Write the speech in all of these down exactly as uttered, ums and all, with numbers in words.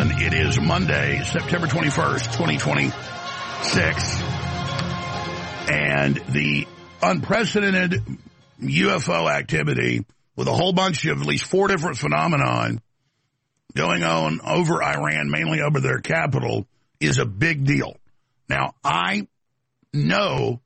everyone. It is Monday, September twenty-first, twenty twenty-six. And the unprecedented U F O activity with a whole bunch of at least four different phenomenon going on over Iran, mainly over their capital, is a big deal. Now, I know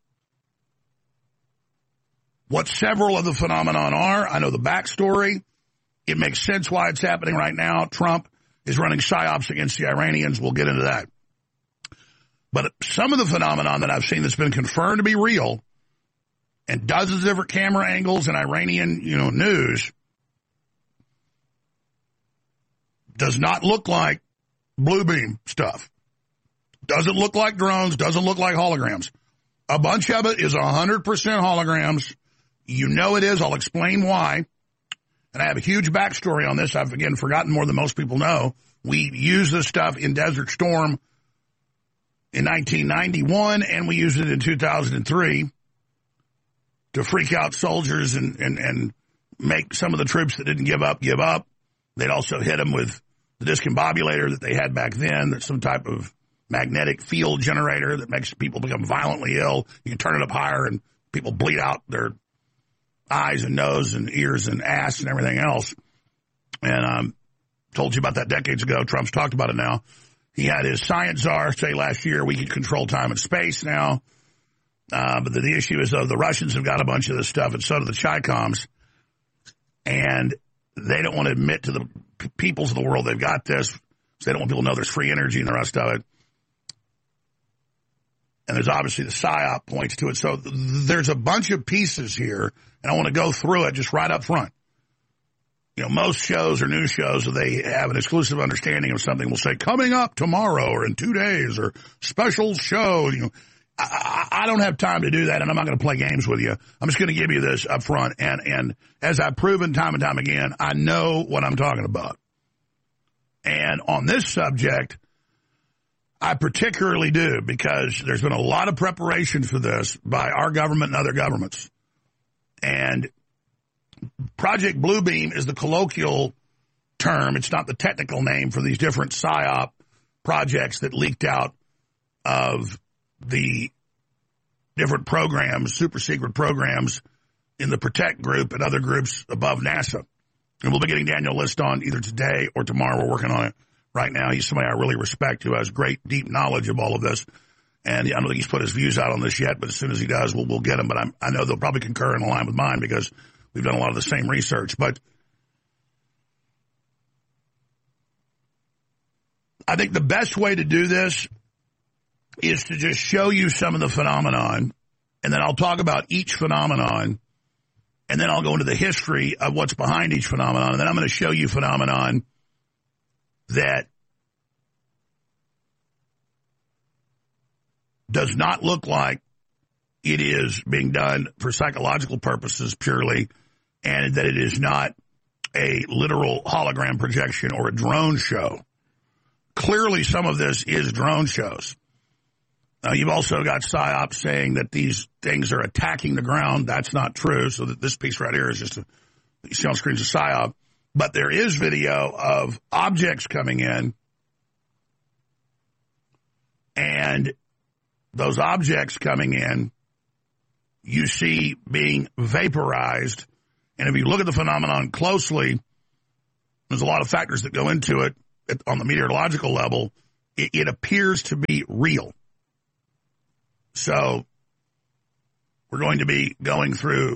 what several of the phenomenon are. I know the backstory. It makes sense why it's happening right now. Trump is running psyops against the Iranians. We'll get into that. But some of the phenomenon that I've seen that's been confirmed to be real, and dozens of different camera angles and Iranian, you know, news, does not look like blue beam stuff. Doesn't look like drones, doesn't look like holograms. A bunch of it is one hundred percent holograms. You know it is. I'll explain why. And I have a huge backstory on this. I've, again, forgotten more than most people know. We used this stuff in Desert Storm in nineteen ninety-one, and we used it in two thousand three to freak out soldiers and, and, and make some of the troops that didn't give up, give up. They'd also hit them with the discombobulator that they had back then. That's some type of magnetic field generator that makes people become violently ill. You can turn it up higher and people bleed out their eyes and nose and ears and ass and everything else. And um, told you about that decades ago. Trump's talked about it now. He had his science czar say last year we can control time and space now. Uh, but the, the issue is, though, the Russians have got a bunch of this stuff, and so do the Chi-Coms. And they don't want to admit to the p- peoples of the world they've got this. So they don't want people to know there's free energy and the rest of it. And there's obviously the PSYOP points to it. So th- there's a bunch of pieces here, and I want to go through it just right up front. You know, most shows or news shows, if they have an exclusive understanding of something, will say, coming up tomorrow or in two days or special show. You know, I, I, I don't have time to do that, and I'm not going to play games with you. I'm just going to give you this up front. And, and as I've proven time and time again, I know what I'm talking about. And on this subject, I particularly do, because there's been a lot of preparation for this by our government and other governments. And Project Bluebeam is the colloquial term. It's not the technical name for these different PSYOP projects that leaked out of the different programs, super secret programs in the Protect group and other groups above NASA. And we'll be getting Daniel List on either today or tomorrow. We're working on it right now. He's somebody I really respect who has great, deep knowledge of all of this. And I don't think he's put his views out on this yet, but as soon as he does, we'll, we'll get him. But I'm, I know they'll probably concur and align with mine because we've done a lot of the same research. But I think the best way to do this is to just show you some of the phenomenon, and then I'll talk about each phenomenon, and then I'll go into the history of what's behind each phenomenon, and then I'm going to show you phenomenon that does not look like it is being done for psychological purposes purely, and that it is not a literal hologram projection or a drone show. Clearly, some of this is drone shows. Uh, you've also got PSYOP saying that these things are attacking the ground. That's not true, so that this piece right here is just a, you see on screen is a PSYOP. But there is video of objects coming in, and those objects coming in, you see being vaporized. And if you look at the phenomenon closely, there's a lot of factors that go into it on the meteorological level. It, it appears to be real. So we're going to be going through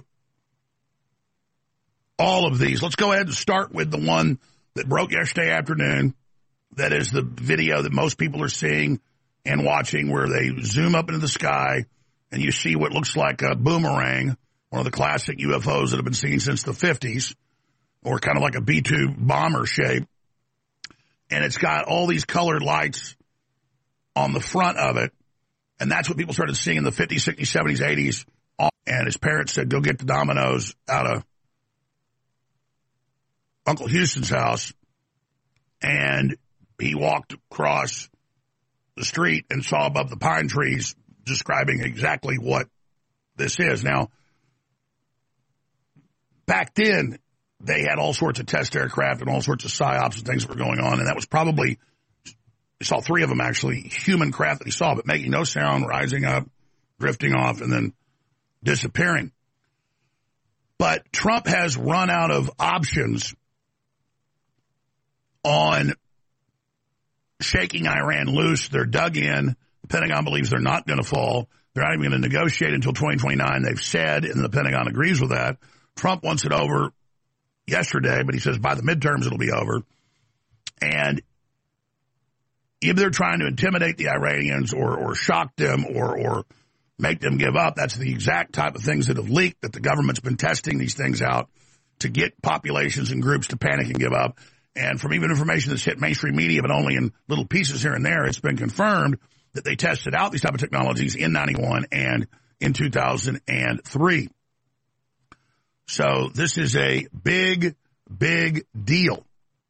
all of these. Let's go ahead and start with the one that broke yesterday afternoon. That is the video that most people are seeing and watching, where they zoom up into the sky and you see what looks like a boomerang, one of the classic U F Os that have been seen since the fifties, or kind of like a B two bomber shape. And it's got all these colored lights on the front of it. And that's what people started seeing in the fifties, sixties, seventies, eighties. And his parents said, go get the dominoes out of Uncle Houston's house. And he walked across the street and saw above the pine trees, describing exactly what this is. Now, back then, they had all sorts of test aircraft and all sorts of PSYOPs and things that were going on, and that was probably He saw three of them, actually, human craft that he saw, but making no sound, rising up, drifting off, and then disappearing. But Trump has run out of options on shaking Iran loose. They're dug in. The Pentagon believes they're not going to fall. They're not even going to negotiate until twenty twenty-nine, they've said, and the Pentagon agrees with that. Trump wants it over yesterday, but he says by the midterms it'll be over. And either they're trying to intimidate the Iranians or, or shock them or, or make them give up. That's the exact type of things that have leaked, that the government's been testing these things out to get populations and groups to panic and give up. And from even information that's hit mainstream media, but only in little pieces here and there, it's been confirmed that they tested out these type of technologies in ninety-one and in two thousand three. So this is a big, big deal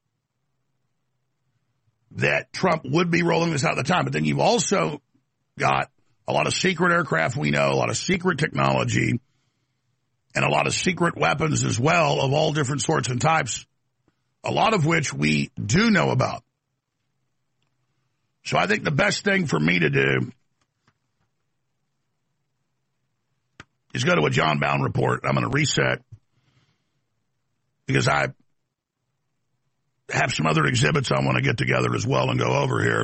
that Trump would be rolling this out at the time. But then you've also got a lot of secret aircraft we know, a lot of secret technology, and a lot of secret weapons as well of all different sorts and types, a lot of which we do know about. So I think the best thing for me to do is go to a John Bowne report. I'm going to reset because I have some other exhibits I want to get together as well and go over here.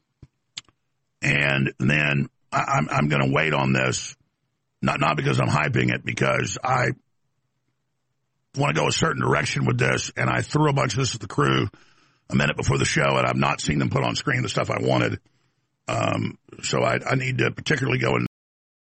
And then I, I'm, I'm going to wait on this, not, not because I'm hyping it, because I want to go a certain direction with this, and I threw a bunch of this at the crew a minute before the show, and I've not seen them put on screen the stuff I wanted. Um, so I, I need to particularly go in